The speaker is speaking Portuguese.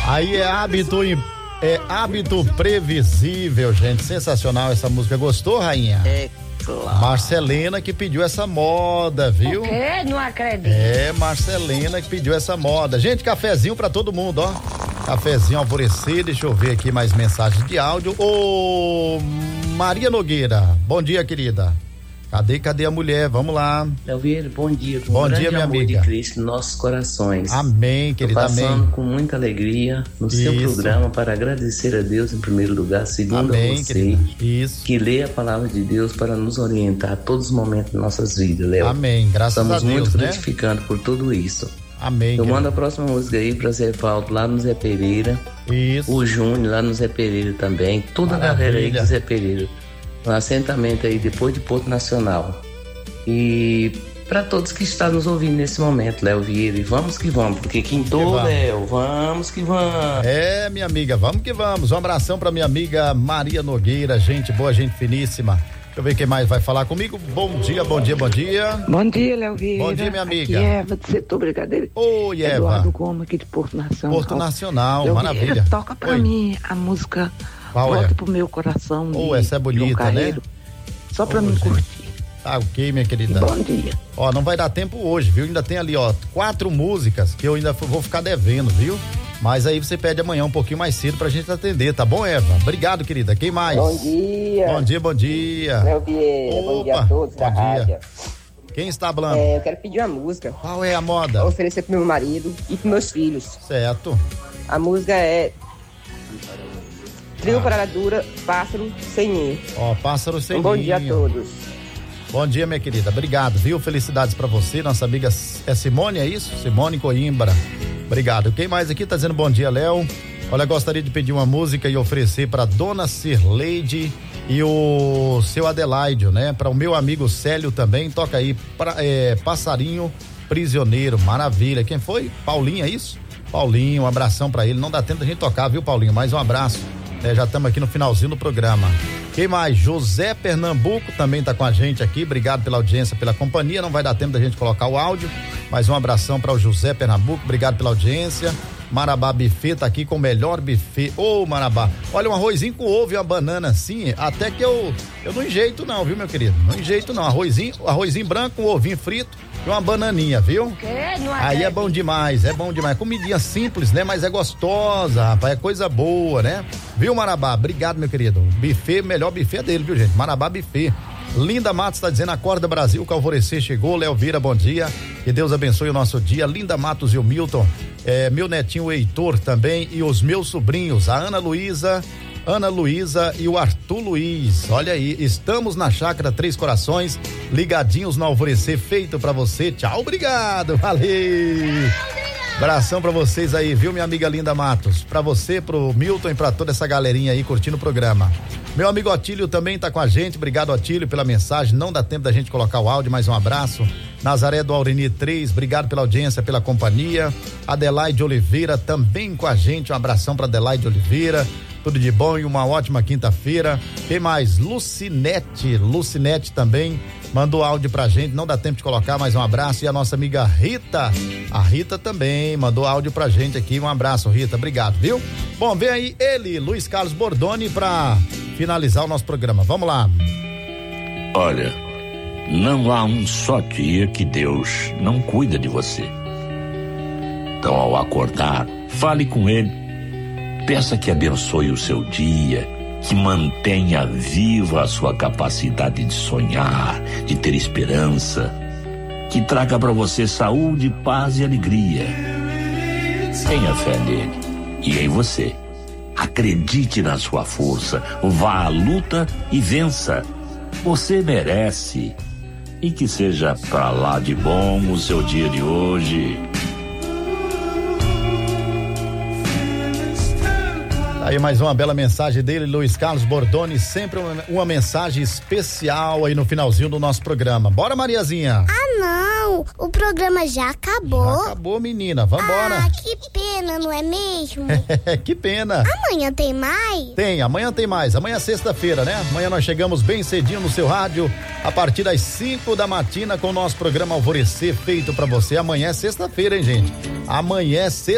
Aí é hábito previsível, gente. Sensacional essa música. Gostou, rainha? É claro. Marcelena que pediu essa moda, viu? O quê? Não acredito. É, Marcelena que pediu essa moda. Gente, cafezinho pra todo mundo, ó. Cafezinho Alvorecer, deixa eu ver aqui mais mensagens de áudio. Ô, Maria Nogueira, bom dia, querida. Cadê a mulher? Vamos lá. Elvira, bom dia. Com Bom um dia, minha amor amiga. de Cristo em nossos corações. Amém, querida, Tô passando amém. com muita alegria no seu programa para agradecer a Deus em primeiro lugar, segundo Amém, a você, querida. Isso. que lê a palavra de Deus para nos orientar a todos os momentos de nossas vidas, Léo. Amém, graças Estamos a Deus, muito né? gratificados por tudo isso. Amém. Eu querida. mando a próxima música aí pra Zé Falto, lá no Zé Pereira. Isso. O Júnior lá no Zé Pereira também. Toda a galera aí do Zé Pereira. Um assentamento aí depois de Porto Nacional. E para todos que estão nos ouvindo nesse momento, Léo Vieira, e vamos que vamos, porque quintou, Léo, vamos que vamos. É, minha amiga, vamos que vamos. Um abração pra minha amiga Maria Nogueira, gente boa, gente finíssima. Deixa eu ver quem mais vai falar comigo. Bom dia, bom dia, bom dia. Bom dia, Léo Vieira. Bom dia, minha amiga. Aqui é Eva do setor Brigadeiro. Oi, Eva. Eduardo Gomes aqui de Porto Nacional. Porto Nacional, Léo maravilha. Vieira, toca pra mim a música Qual Volta é? pro Meu Coração. Essa é bonita, né? Só pra mim curtir. Tá ok, minha querida. Bom dia. Ó, não vai dar tempo hoje, viu? Ainda tem ali, ó, 4 músicas que eu ainda vou ficar devendo, viu? Mas aí você pede amanhã um pouquinho mais cedo pra gente atender, tá bom, Eva? Obrigado, querida. Quem mais? Bom dia. Bom dia, bom dia. Léo Vieira, bom dia a todos da rádio. Quem está falando? Eu quero pedir uma música. Qual é a moda? Pra oferecer pro meu marido e pros meus filhos. Certo. A música é Trio Parada Dura, Pássaro Sem Ninho. Ó, Pássaro Sem Ninho. Bom dia a todos. Bom dia, minha querida. Obrigado, viu? Felicidades pra você. Nossa amiga é Simone, é isso? Simone Coimbra. Obrigado. Quem mais aqui tá dizendo bom dia, Léo? Olha, gostaria de pedir uma música e oferecer pra Dona Cirleide e o seu Adelaide, né? Para o meu amigo Célio também. Toca aí, Passarinho Prisioneiro. Maravilha. Quem foi? Paulinho, é isso? Paulinho, um abração pra ele. Não dá tempo da gente tocar, viu, Paulinho? Mais um abraço. Já estamos aqui no finalzinho do programa. Quem mais? José Pernambuco também tá com a gente aqui. Obrigado pela audiência, pela companhia. Não vai dar tempo da gente colocar o áudio, mas um abração para o José Pernambuco. Obrigado pela audiência. Marabá Buffet tá aqui com o melhor buffet. Ô, Marabá, olha, um arrozinho com ovo e uma banana assim, até que eu não enjeito não, viu, meu querido? Não enjeito não. Arrozinho branco, um ovinho frito e uma bananinha, viu? Aí é bom demais, é bom demais. Comidinha simples, né? Mas é gostosa, rapaz, é coisa boa, né? Viu, Marabá? Obrigado, meu querido. Buffet, melhor buffet dele, viu, gente? Marabá Buffet. Linda Matos tá dizendo, acorda Brasil, que o Alvorecer chegou. Léo Vieira, bom dia. Que Deus abençoe o nosso dia. Linda Matos e o Milton. Meu netinho o Heitor também e os meus sobrinhos, a Ana Luísa e o Arthur Luiz. Olha aí, estamos na Chácara Três Corações, ligadinhos no Alvorecer, feito pra você. Tchau, obrigado, valeu. Abração pra vocês aí, viu, minha amiga Linda Matos? Pra você, pro Milton e pra toda essa galerinha aí curtindo o programa. Meu amigo Otílio também tá com a gente. Obrigado, Otílio, pela mensagem. Não dá tempo da gente colocar o áudio, mas um abraço. Nazaré do Aureni 3, obrigado pela audiência, pela companhia. Adelaide Oliveira também com a gente. Um abração pra Adelaide Oliveira. Tudo de bom e uma ótima quinta-feira. Quem mais? Lucinete também mandou áudio pra gente, não dá tempo de colocar, mas um abraço. E a nossa amiga Rita, a Rita também mandou áudio pra gente aqui, um abraço, Rita, obrigado, viu? Bom, vem aí ele, Luiz Carlos Bordoni, pra finalizar o nosso programa, vamos lá. Olha, não há um só dia que Deus não cuida de você. Então, ao acordar, fale com Ele, peça que abençoe o seu dia, que mantenha viva a sua capacidade de sonhar, de ter esperança, que traga para você saúde, paz e alegria. Tenha fé nele e em você. Acredite na sua força, vá à luta e vença. Você merece. E que seja pra lá de bom o seu dia de hoje. Aí mais uma bela mensagem dele, Luiz Carlos Bordoni, sempre uma mensagem especial aí no finalzinho do nosso programa. Bora, Mariazinha? Ah, não, o programa já acabou. Já acabou, menina, vambora. Ah, que pena, não é mesmo? Que pena. Amanhã tem mais? Tem, amanhã tem mais, amanhã é sexta-feira, né? Amanhã nós chegamos bem cedinho no seu rádio, a partir das 5 da matina com o nosso programa Alvorecer, feito pra você. Amanhã é sexta-feira, hein, gente? Amanhã é sexta-feira.